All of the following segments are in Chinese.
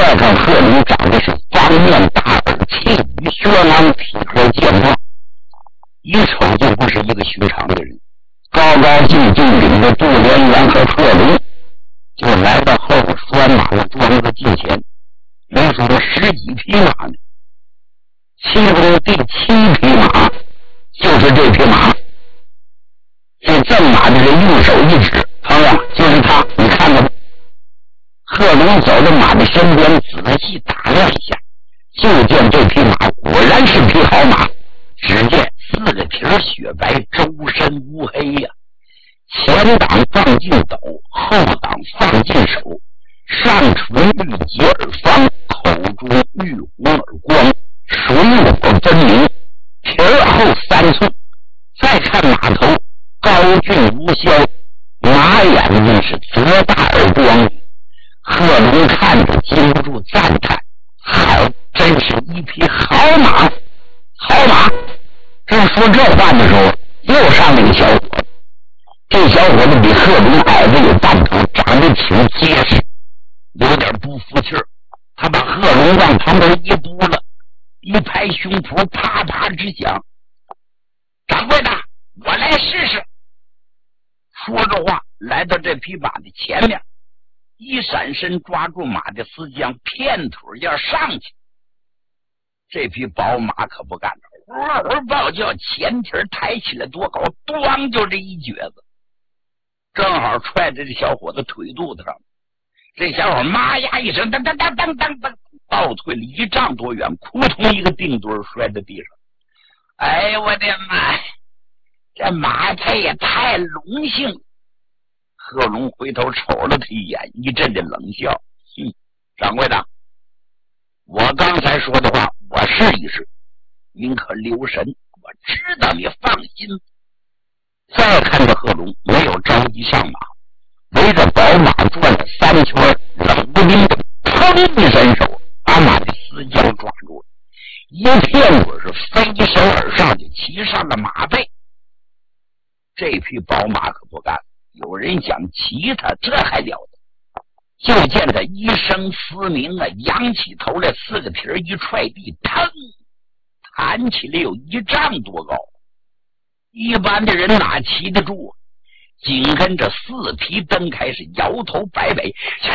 再看贺龙长得是方面大耳，气宇轩昂，体格健壮，一瞅就不是一个寻常的人。高高兴兴领着杜连元和贺龙就来到后边拴马的庄子近前。没说这10几匹马呢，其中第7匹马就是这匹马。这赠马的人用手一指，朋友，就是他，你看看吧。贺龙走到马的身边，仔细打量一下，就见这匹马果然是匹好马。只见4个蹄雪白，周身乌黑呀，前挡放进斗，后挡放进手，上唇玉洁耳方，口中玉红耳光，水火分明，蹄后3寸。再看马头高峻如霄，马眼睛是泽大耳光。贺龙看着禁不住赞叹，好，真是一匹好马，好马。正说这话的时候，又上来个小伙子。这小伙子比贺龙矮子有半头，长得挺结实，有点不服气儿。他把贺龙往旁边一扑了，一拍胸脯，啪啪直响。掌柜的，我来试试。说着话，来到这匹马的前面，一闪身抓住马的丝缰，片腿要上去。这匹宝马可不干了，呜呜暴叫，前蹄抬起来多高，咣就这一撅子，正好踹在这小伙子腿肚子上。这小伙妈呀一声，当当当当当当，倒退了1丈多远，扑通一个定墩摔在地上。哎呦我的妈，这马他也太隆性了。贺龙回头瞅了他一眼，一阵的冷笑，掌柜的，我刚才说的话我试一试，您可留神，我知道你放心。再看着贺龙没有着急上马，围着宝马转了3圈，冷不丁的砰一伸手，把马的丝缰抓住了，一片腿是飞身而上，就骑上了马背。这匹宝马可不干，有人想骑他，这还了得？就见他一声嘶鸣啊，扬起头来，4个蹄一踹地，腾弹起来有1丈多高。一般的人哪骑得住啊？紧跟着4蹄蹬开，是摇头摆尾，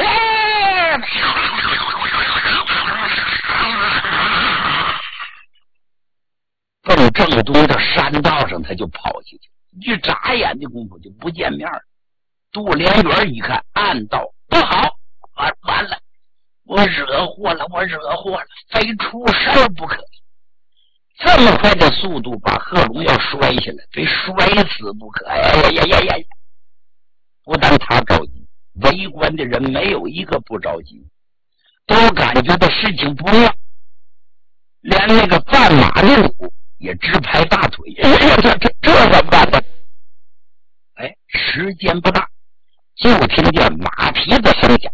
更正东的山道上他就跑下去，一眨眼的功夫就不见面了。杜连元一看，暗道不好，完了，我惹祸了，非出事不可。这么快的速度把贺龙要摔下来，非摔死不可。哎呀！不但他着急，围观的人没有一个不着急，都感觉到事情不妙，连那个贩马的主也直拍大腿。这怎么办呢？哎，时间不大，就听见马蹄的声响，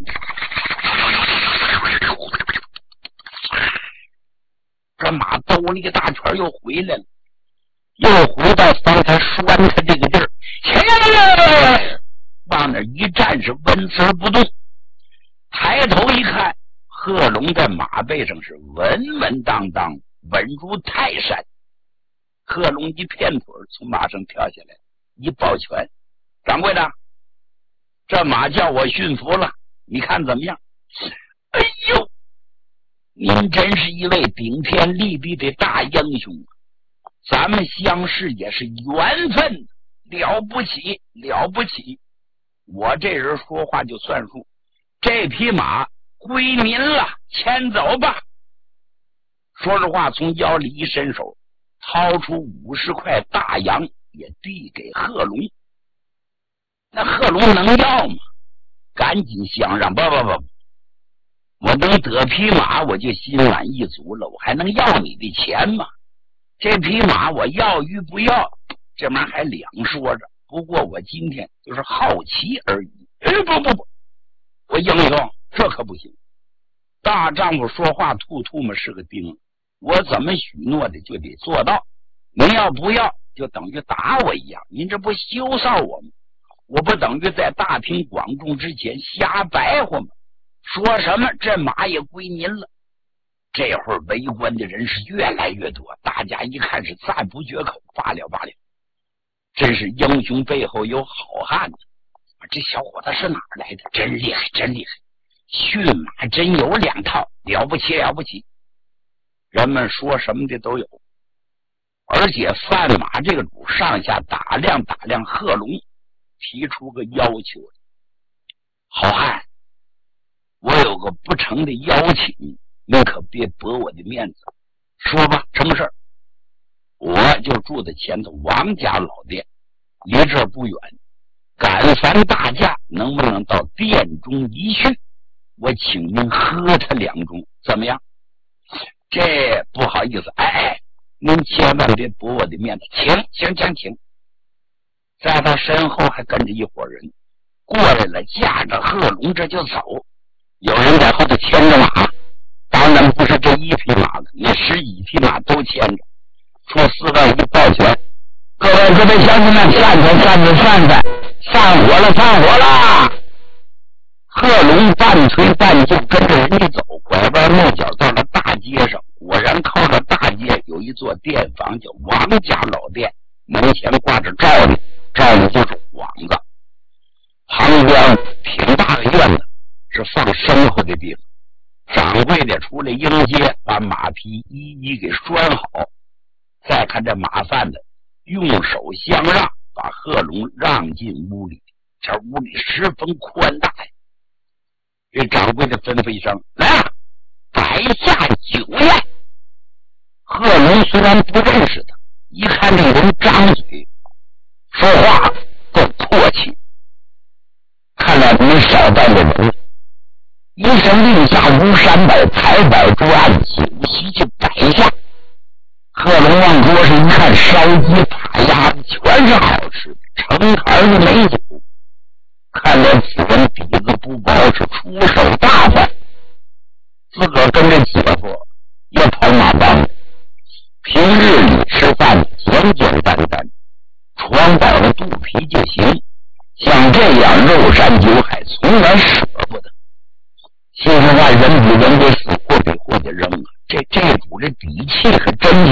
这马兜了一大圈又回来了，又回到方才拴他这个地儿，往那一站是纹丝不动。抬头一看，贺龙在马背上是稳稳当当，稳如泰山。贺龙一片腿从马上跳下来，一抱拳，掌柜的，这马叫我驯服了，你看怎么样？哎呦，您真是一位顶天立地的大英雄，咱们相识也是缘分，了不起了不起。我这人说话就算数，这匹马归您了，牵走吧。说着话，从腰里一伸手，掏出50块大洋，也递给贺龙。那贺龙能要吗？赶紧相让，不，我能得匹马我就心满意足了，我还能要你的钱吗？这匹马我要与不要，这玩意儿还两说着。不过我今天就是好奇而已。不，我英雄这可不行。大丈夫说话吐吐沫是个钉，我怎么许诺的就得做到。您要不要就等于打我一样，您这不羞臊我吗？我不等于在大庭广众之前瞎白活吗？ 说什么这马也归您了。这会儿围观的人是越来越多，大家一看是赞不绝口，罢了罢了，真是英雄背后有好汉子。这小伙子是哪儿来的？真厉害，真厉害！驯马真有2套，了不起了不起！人们说什么的都有。而且范马这个主上下打量贺龙，提出个要求：好汉，我有个不成的邀请，你可别驳我的面子。说吧，什么事儿？我就住在前头王家老店，离这儿不远。赶凡大驾，能不能到店中一叙？我请您喝他2盅，怎么样？这不好意思，您千万别驳我的面子，请。在他身后还跟着一伙人过来了，驾着贺龙这就走。有人在后头牵着马，当然不是这1匹马了，那10几匹马都牵着。说4万一抱拳，各位乡亲们，散伙了！贺龙半推半就跟着人家走，拐弯抹角到了大街上。果然靠着大街有一座店房，叫王家老店，门前挂着罩子，罩子就是幌子，旁边挺大的院子，是放生活的地方。掌柜的出来迎接，把马匹一一给拴好。再看这马贩子用手相让，把贺龙让进屋里。这屋里十分宽大呀。这掌柜的吩咐一声：“来了，摆下酒宴。”贺龙虽然不认识他，一看这人张嘴说话够阔气，看来没少带着人。一声令下，吴三百抬摆桌案，酒席就摆下。贺龙往桌上一看，烧鸡扒鸭子全是好吃的，成坛的美酒。看到此人底子不薄，是出手大方，自个儿跟着姐夫也跑马帮。平日里吃饭简简单单，床饱了肚皮就行。像这样肉山酒海，从来舍不得。其实话，人比人得死，货比货得扔啊！这主这底气可真